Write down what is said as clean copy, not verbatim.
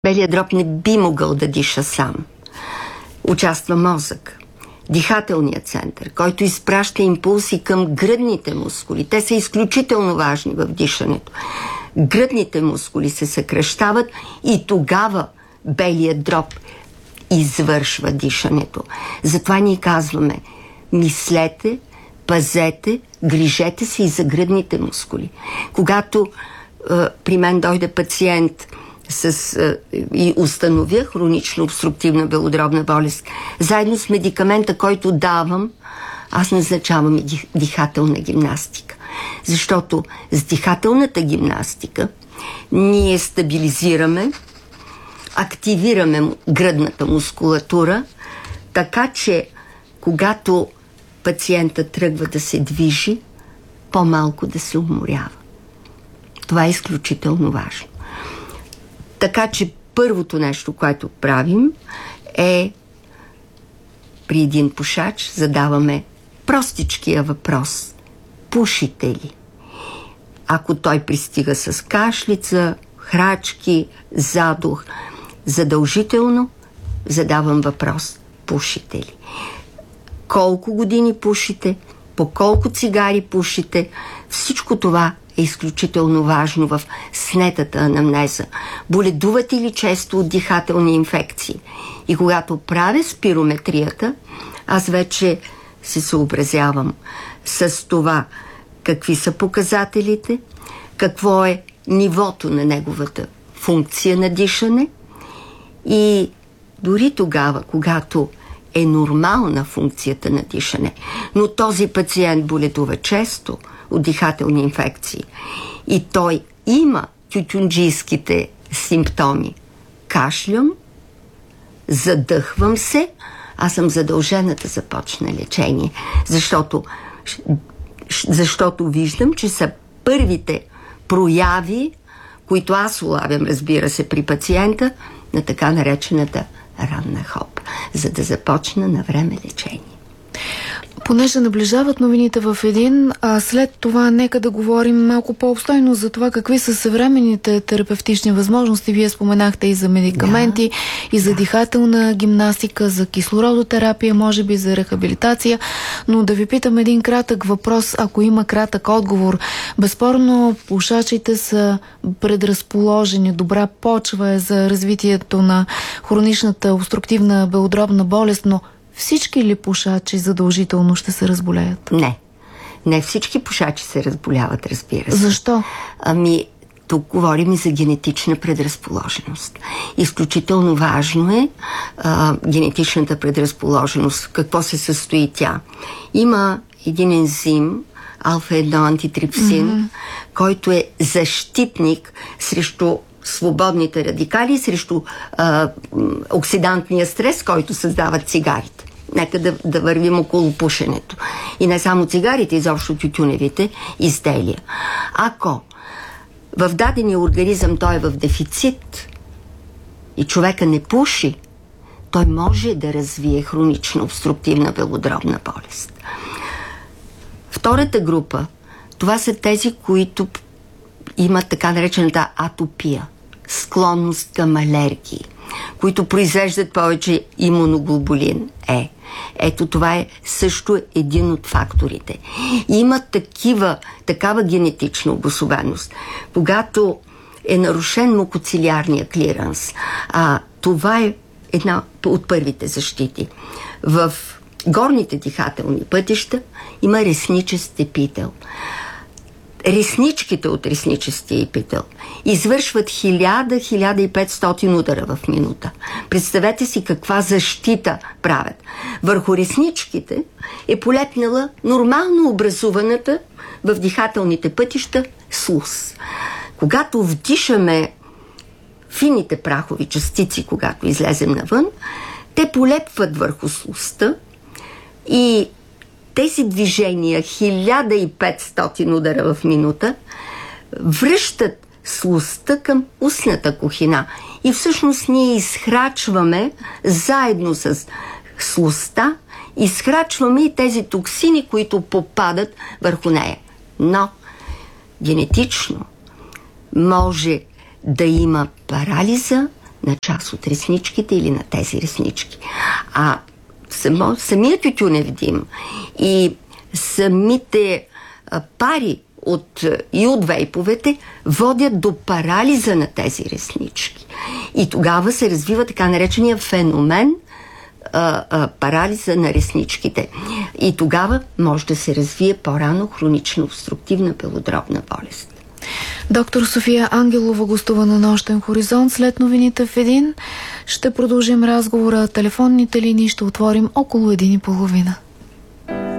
Белият дроб не би могъл да диша сам. Участва мозък, дихателният център, който изпраща импулси към гръдните мускули. Те са изключително важни в дишането. Гръдните мускули се съкращават и тогава белият дроб извършва дишането. Затова ние казваме: мислете, пазете, грижете се и за гръдните мускули. Когато при мен дойде пациент и установя хронично обструктивна белодробна болест, заедно с медикамента, който давам, аз назначавам и дихателна гимнастика. Защото с дихателната гимнастика ние стабилизираме, активираме гръдната мускулатура, така че когато пациента тръгва да се движи, по-малко да се уморява. Това е изключително важно. Така че първото нещо, което правим, е при един пушач задаваме простичкия въпрос: пушите ли? Ако той пристига с кашлица, храчки, задух, задължително задавам въпрос: пушите ли? Колко години пушите? По колко цигари пушите? Всичко това е изключително важно в снетата анамнеза. Боледувате ли често от дихателни инфекции? И когато правя спирометрията, аз вече се съобразявам с това какви са показателите, какво е нивото на неговата функция на дишане, и дори тогава, когато е нормална функцията на дишане, но този пациент боледува често от дихателни инфекции и той има тютюнджийските симптоми: кашлям, задъхвам се, аз съм задължена да започна лечение, защото виждам, че са първите прояви, които аз улавям, разбира се, при пациента, на така наречената ранна хоп, за да започна на време лечение. Понеже наближават новините в един, а след това нека да говорим малко по-обстойно за това какви са съвременните терапевтични възможности. Вие споменахте и за медикаменти, и за дихателна гимнастика, за кислородотерапия, може би за рехабилитация, но да ви питам един кратък въпрос, ако има кратък отговор. Безспорно пушачите са предразположени, добра почва е за развитието на хроничната обструктивна белодробна болест, но всички ли пушачи задължително ще се разболеят? Не. Не всички пушачи се разболяват, разбира се. Защо? Тук говорим и за генетична предразположеност. Изключително важно е генетичната предразположеност. Какво се състои тя? Има един ензим, алфа-1 антитрипсин, който е защитник срещу свободните радикали, срещу оксидантния стрес, който създават цигарите. Нека да вървим около пушенето. И не само цигарите, изобщо тютюневите изделия. Ако в дадения организъм той е в дефицит и човека не пуши, той може да развие хронична обструктивна белодробна болест. Втората група, това са тези, които имат така наречената атопия, склонност към алергии, които произвеждат повече имуноглобулин Е. Ето това е също един от факторите. Има такава генетична обособеност. Когато е нарушен мукоцилиарния клиранс, това е една от първите защити. В горните дихателни пътища има ресничест епител. Ресничките от ресничестия епител извършват 1000-1500 удара в минута. Представете си каква защита правят. Върху ресничките е полепнала нормално образуваната в дихателните пътища слуз. Когато вдишаме фините прахови частици, когато излезем навън, те полепват върху слузта и тези движения, 1500 удара в минута, връщат слузта към устната кухина. И всъщност ние изхрачваме заедно с слузта, изхрачваме и тези токсини, които попадат върху нея. Но генетично може да има парализа на част от ресничките или на тези реснички. А самият тютюнев дим и самите пари и от вейповете водят до парализа на тези реснички. И тогава се развива така наречения феномен парализа на ресничките. И тогава може да се развие по-рано хронична обструктивна белодробна болест. Доктор София Ангелова гостува на Нощен хоризонт. След новините в 1 ще продължим разговора. Телефонните линии ще отворим около 1:30.